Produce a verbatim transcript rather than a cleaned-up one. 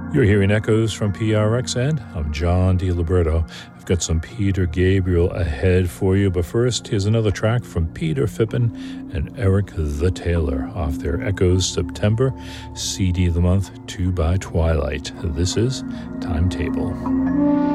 You're hearing Echoes from P R X, and I'm John DiLiberto. I've got some Peter Gabriel ahead for you, but first, here's another track from Peter Fippen and Eric the Taylor off their Echoes September C D of the Month, two by Twilight. This is Timetable.